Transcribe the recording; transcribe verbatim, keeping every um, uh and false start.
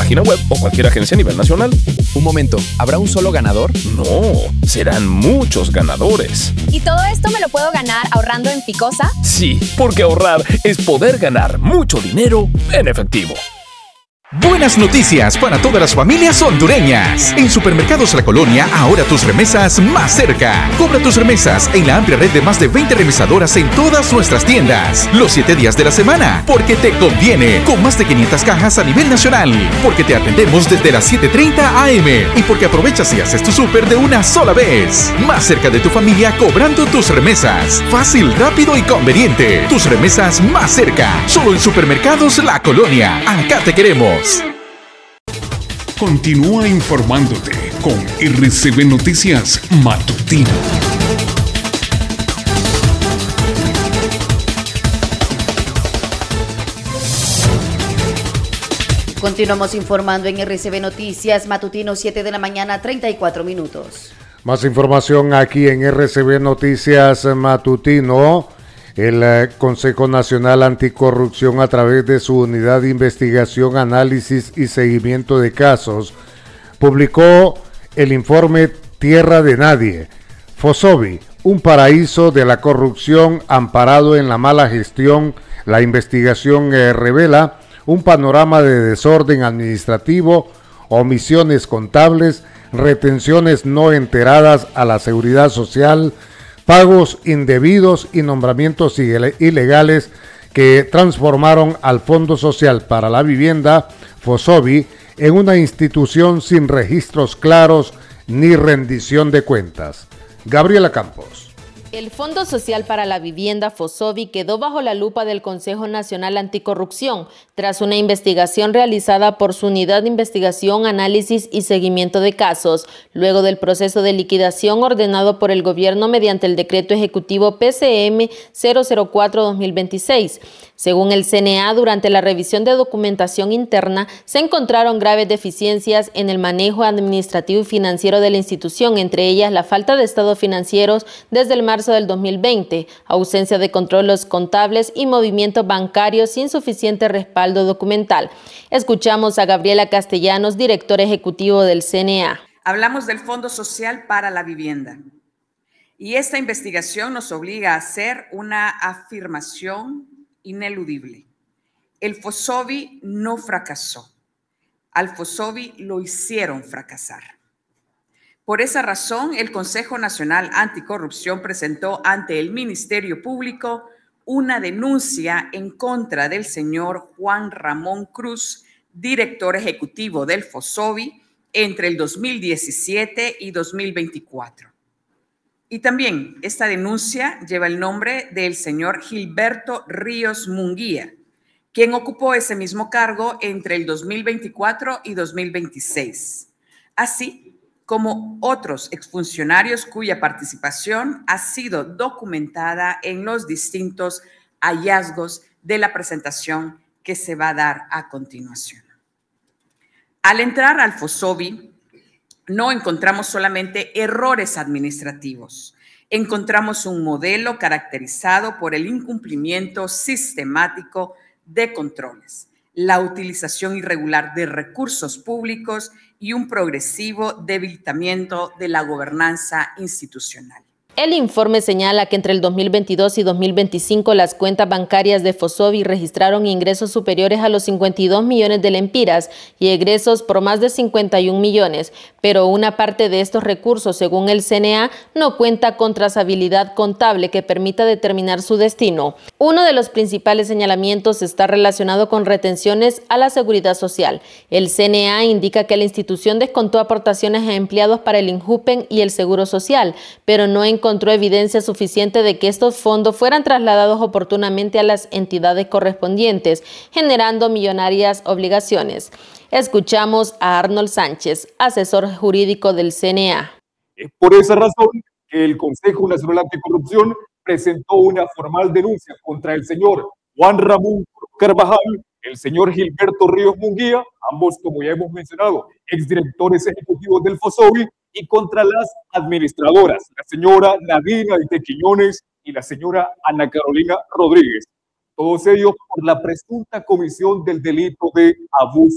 página web o cualquier agencia a nivel nacional. Un momento, ¿habrá un solo ganador? No, serán muchos ganadores. ¿Y todo esto me lo puedo ganar ahorrando en Ficosa? Sí, porque ahorrar es poder ganar mucho dinero en efectivo. Buenas noticias para todas las familias hondureñas. En Supermercados La Colonia, ahora tus remesas más cerca. Cobra tus remesas en la amplia red de más de veinte remesadoras en todas nuestras tiendas. Los siete días de la semana, porque te conviene. Con más de quinientas cajas a nivel nacional. Porque te atendemos desde las siete treinta a eme. Y porque aprovechas y haces tu súper de una sola vez. Más cerca de tu familia cobrando tus remesas. Fácil, rápido y conveniente. Tus remesas más cerca. Solo en Supermercados La Colonia. Acá te queremos. Continúa informándote con R C B Noticias Matutino. Continuamos informando en R C B Noticias Matutino, siete de la mañana, treinta y cuatro minutos. Más información aquí en R C B Noticias Matutino. El eh, Consejo Nacional Anticorrupción, a través de su Unidad de Investigación, Análisis y Seguimiento de Casos, publicó el informe Tierra de Nadie. Fosovi, un paraíso de la corrupción amparado en la mala gestión. La investigación eh, revela un panorama de desorden administrativo, omisiones contables, retenciones no enteradas a la seguridad social, pagos indebidos y nombramientos ilegales que transformaron al Fondo Social para la Vivienda, Fosovi, en una institución sin registros claros ni rendición de cuentas. Gabriela Campos. El Fondo Social para la Vivienda, Fosovi, quedó bajo la lupa del Consejo Nacional Anticorrupción tras una investigación realizada por su Unidad de Investigación, Análisis y Seguimiento de Casos, luego del proceso de liquidación ordenado por el gobierno mediante el Decreto Ejecutivo P C M cero cero cuatro guión dos mil veintiséis. Según el C N A, durante la revisión de documentación interna, se encontraron graves deficiencias en el manejo administrativo y financiero de la institución, entre ellas la falta de estados financieros desde el marzo del dos mil veinte, ausencia de controles contables y movimientos bancarios sin suficiente respaldo documental. Escuchamos a Gabriela Castellanos, director ejecutivo del C N A. Hablamos del Fondo Social para la Vivienda y esta investigación nos obliga a hacer una afirmación ineludible. El Fosovi no fracasó. Al Fosovi lo hicieron fracasar. Por esa razón, el Consejo Nacional Anticorrupción presentó ante el Ministerio Público una denuncia en contra del señor Juan Ramón Cruz, director ejecutivo del Fosovi, entre el dos mil diecisiete y dos mil veinticuatro. Y también esta denuncia lleva el nombre del señor Gilberto Ríos Munguía, quien ocupó ese mismo cargo entre el dos mil veinticuatro y dos mil veintiséis, así como otros exfuncionarios cuya participación ha sido documentada en los distintos hallazgos de la presentación que se va a dar a continuación. Al entrar al Fosovi, no encontramos solamente errores administrativos, encontramos un modelo caracterizado por el incumplimiento sistemático de controles, la utilización irregular de recursos públicos y un progresivo debilitamiento de la gobernanza institucional. El informe señala que entre el dos mil veintidós y dos mil veinticinco las cuentas bancarias de Fosovi registraron ingresos superiores a los cincuenta y dos millones de lempiras y egresos por más de cincuenta y un millones, pero una parte de estos recursos, según el C N A, no cuenta con trazabilidad contable que permita determinar su destino. Uno de los principales señalamientos está relacionado con retenciones a la seguridad social. El C N A indica que la institución descontó aportaciones a empleados para el INJUPEN y el Seguro Social, pero no encontró encontró evidencia suficiente de que estos fondos fueran trasladados oportunamente a las entidades correspondientes, generando millonarias obligaciones. Escuchamos a Arnold Sánchez, asesor jurídico del C N A. Es por esa razón que el Consejo Nacional Anticorrupción presentó una formal denuncia contra el señor Juan Ramón Carvajal, el señor Gilberto Ríos Munguía, ambos, como ya hemos mencionado, exdirectores ejecutivos del Fosovi, y contra las administradoras, la señora Nadina Ite Quiñones y la señora Ana Carolina Rodríguez. Todos ellos por la presunta comisión del delito de abuso